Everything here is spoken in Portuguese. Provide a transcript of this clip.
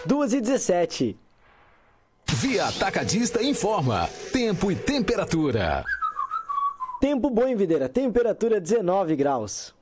2h17. Via Atacadista informa tempo e temperatura. Tempo bom em Videira, temperatura 19 graus.